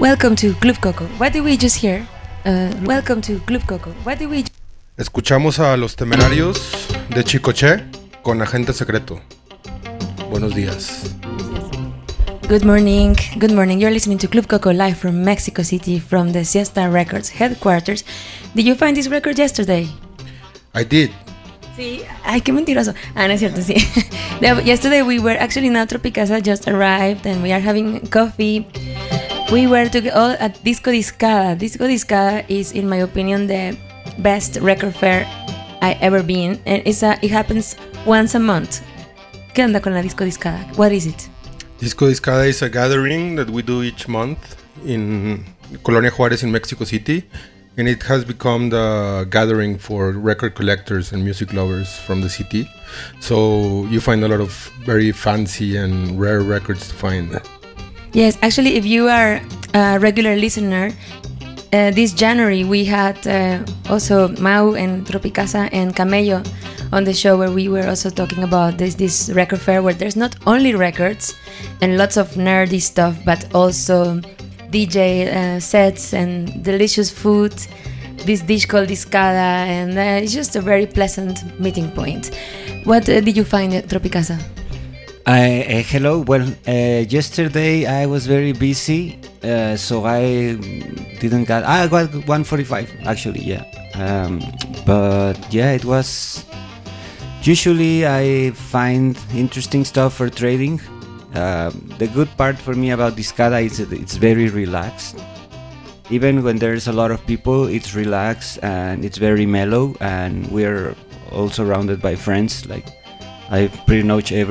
Welcome to Club Coco. What did we just hear? Welcome to Club Coco. What did we... Escuchamos a Los Temerarios de Chicoche con Agente Secreto. Buenos días. Good morning. Good morning. You're listening to Club Coco live from Mexico City from the Siesta Records headquarters. Did you find this record yesterday? I did. Sí. Ay, qué mentiroso. No es cierto, sí. Yesterday we were actually now Tropicasa just arrived and we are having coffee. We were all at Disco Discada. Disco Discada is, in my opinion, the best record fair I ever been, and it happens once a month. ¿Qué onda con la Disco Discada? What is it? Disco Discada is a gathering that we do each month in Colonia Juárez in Mexico City, and it has become the gathering for record collectors and music lovers from the city. So you find a lot of very fancy and rare records to find. Yes, actually, if you are a regular listener, this January we had also Mau and Tropicasa and Camello on the show where we were also talking about this record fair where there's not only records and lots of nerdy stuff, but also DJ sets and delicious food, this dish called Discada, and it's just a very pleasant meeting point. What did you find at Tropicasa? Hello. Well, yesterday I was very busy, so I didn't get. I got 145 actually, yeah. But yeah, it was. Usually I find interesting stuff for trading. The good part for me about Discada is that it's very relaxed. Even when there's a lot of people, it's relaxed and it's very mellow. And we're all surrounded by friends. Like I pretty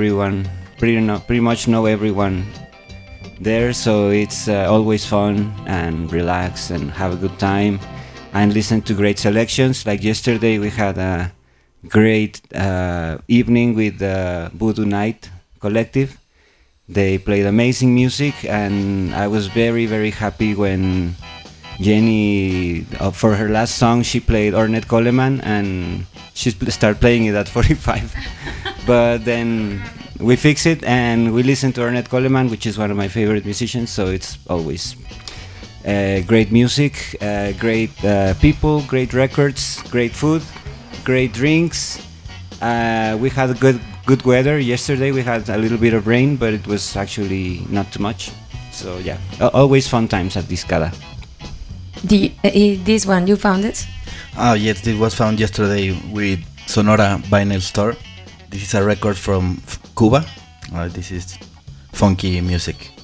much know everyone there, so it's always fun and relax and have a good time and listen to great selections. Like yesterday we had a great evening with the Voodoo Night Collective. They played amazing music and I was very, very happy when Jenny, for her last song, she played Ornette Coleman and she started playing it at 45. But then we fixed it and we listened to Ornette Coleman, which is one of my favorite musicians, so it's always great music, great people, great records, great food, great drinks. We had good weather. Yesterday we had a little bit of rain, but it was actually not too much. So yeah, always fun times at Discada. This one, you found it? Yes, it was found yesterday with Sonora Vinyl Store. This is a record from Cuba. This is funky music.